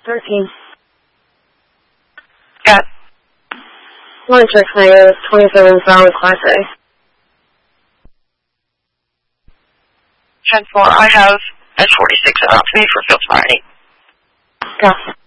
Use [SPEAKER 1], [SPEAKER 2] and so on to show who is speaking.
[SPEAKER 1] 13.
[SPEAKER 2] Got
[SPEAKER 1] 26 negative, 27 solid Class A.
[SPEAKER 2] 10-4, I have S46 out to me for field tomorrow at 8.
[SPEAKER 1] Copy.